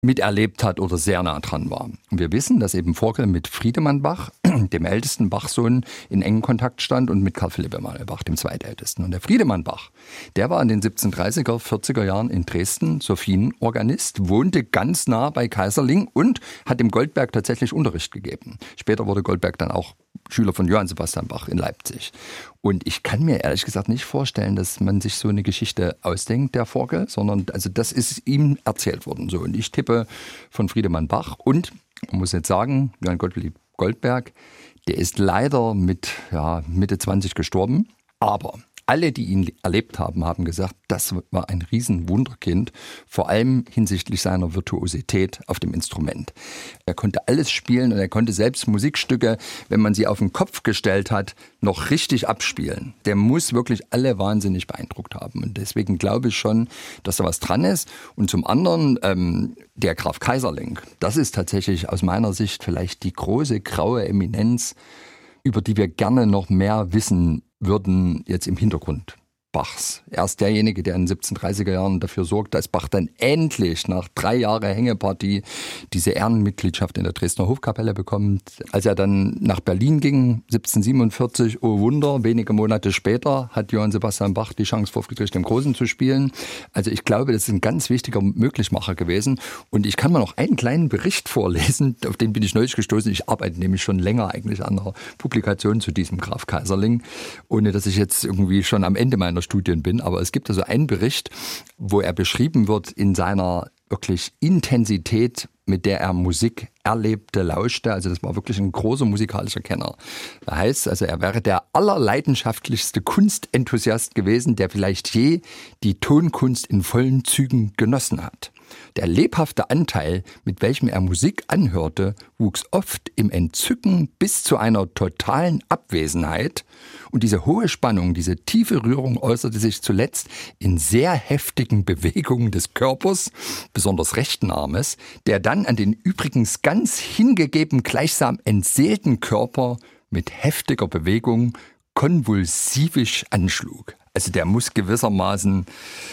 miterlebt hat oder sehr nah dran war. Und wir wissen, dass eben Vogel mit Friedemann Bach, dem ältesten Bach-Sohn, in engen Kontakt stand und mit Karl Philipp Emanuel Bach, dem zweitältesten. Und der Friedemann Bach, der war in den 1730er, 40er Jahren in Dresden Sophienorganist, wohnte ganz nah bei Kaiserling und hat dem Goldberg tatsächlich Unterricht gegeben. Später wurde Goldberg dann auch Schüler von Johann Sebastian Bach in Leipzig. Und ich kann mir ehrlich gesagt nicht vorstellen, dass man sich so eine Geschichte ausdenkt, der Vogel, sondern also das ist ihm erzählt worden. So. Und ich tippe von Friedemann Bach. Und man muss jetzt sagen, Johann Gottlieb Goldberg, der ist leider mit Mitte 20 gestorben. Aber alle, die ihn erlebt haben, haben gesagt, das war ein Riesenwunderkind, vor allem hinsichtlich seiner Virtuosität auf dem Instrument. Er konnte alles spielen und er konnte selbst Musikstücke, wenn man sie auf den Kopf gestellt hat, noch richtig abspielen. Der muss wirklich alle wahnsinnig beeindruckt haben. Und deswegen glaube ich schon, dass da was dran ist. Und zum anderen, der Graf Kaiserling, das ist tatsächlich aus meiner Sicht vielleicht die große graue Eminenz, über die wir gerne noch mehr wissen würden jetzt im Hintergrund Bachs. Er ist derjenige, der in den 1730er Jahren dafür sorgt, dass Bach dann endlich nach 3 Jahren Hängepartie diese Ehrenmitgliedschaft in der Dresdner Hofkapelle bekommt. Als er dann nach Berlin ging, 1747, oh Wunder, wenige Monate später hat Johann Sebastian Bach die Chance vor Friedrich dem Großen zu spielen. Also ich glaube, das ist ein ganz wichtiger Möglichmacher gewesen. Und ich kann mal noch einen kleinen Bericht vorlesen, auf den bin ich neulich gestoßen. Ich arbeite nämlich schon länger eigentlich an einer Publikation zu diesem Graf Kaiserling, ohne dass ich jetzt irgendwie schon am Ende meiner Studien bin, aber es gibt also einen Bericht, wo er beschrieben wird in seiner wirklich Intensität, mit der er Musik erlebte, lauschte. Also das war wirklich ein großer musikalischer Kenner. Das heißt, also er wäre der allerleidenschaftlichste Kunstenthusiast gewesen, der vielleicht je die Tonkunst in vollen Zügen genossen hat. Der lebhafte Anteil, mit welchem er Musik anhörte, wuchs oft im Entzücken bis zu einer totalen Abwesenheit. Und diese hohe Spannung, diese tiefe Rührung äußerte sich zuletzt in sehr heftigen Bewegungen des Körpers, besonders rechten Armes, der dann an den übrigens ganz hingegeben gleichsam entseelten Körper mit heftiger Bewegung konvulsivisch anschlug. Also der muss gewissermaßen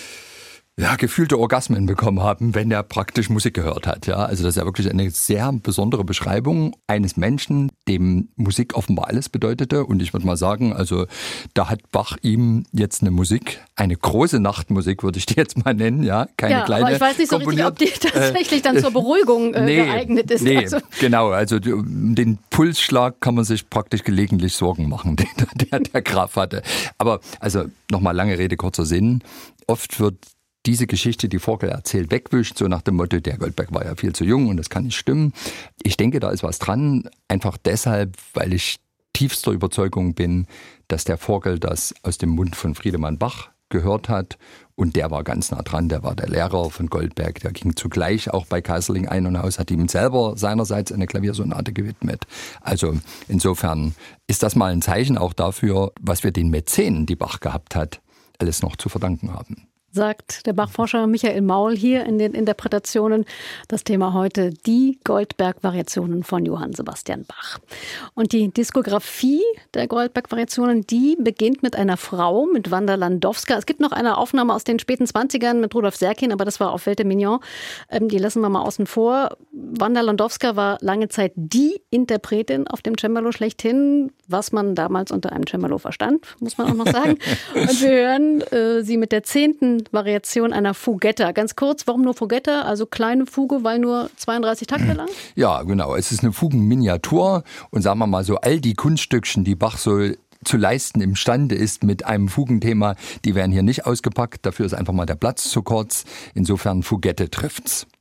gefühlte Orgasmen bekommen haben, wenn er praktisch Musik gehört hat. Ja, also das ist ja wirklich eine sehr besondere Beschreibung eines Menschen, dem Musik offenbar alles bedeutete. Und ich würde mal sagen, also da hat Bach ihm jetzt eine große Nachtmusik, würde ich die jetzt mal nennen, ja, keine kleine. Aber ich weiß nicht so richtig, ob die tatsächlich dann zur Beruhigung geeignet ist. Nee, genau, also um den Pulsschlag kann man sich praktisch gelegentlich Sorgen machen, den der Graf hatte. Aber also nochmal lange Rede, kurzer Sinn. Oft wird diese Geschichte, die Vogel erzählt, wegwischt, so nach dem Motto, der Goldberg war ja viel zu jung und das kann nicht stimmen. Ich denke, da ist was dran, einfach deshalb, weil ich tiefster Überzeugung bin, dass der Vogel das aus dem Mund von Friedemann Bach gehört hat und der war ganz nah dran, der war der Lehrer von Goldberg, der ging zugleich auch bei Kaiserling ein und aus, hat ihm selber seinerseits eine Klaviersonate gewidmet. Also insofern ist das mal ein Zeichen auch dafür, was wir den Mäzenen, die Bach gehabt hat, alles noch zu verdanken haben. Sagt der Bachforscher Michael Maul hier in den Interpretationen. Das Thema heute, die Goldberg-Variationen von Johann Sebastian Bach. Und die Diskografie der Goldberg-Variationen, die beginnt mit einer Frau, mit Wanda Landowska. Es gibt noch eine Aufnahme aus den späten 20ern mit Rudolf Serkin, aber das war auf Welte Mignon. Die lassen wir mal außen vor. Wanda Landowska war lange Zeit die Interpretin auf dem Cembalo schlechthin, was man damals unter einem Cembalo verstand, muss man auch noch sagen. Und wir hören sie mit der 10. Variation einer Fugetta. Ganz kurz, warum nur Fugetta? Also kleine Fuge, weil nur 32 Takte lang? Ja, genau. Es ist eine Fugenminiatur und sagen wir mal so, all die Kunststückchen, die Bach so zu leisten imstande ist mit einem Fugenthema, die werden hier nicht ausgepackt. Dafür ist einfach mal der Platz zu kurz. Insofern Fugette trifft's.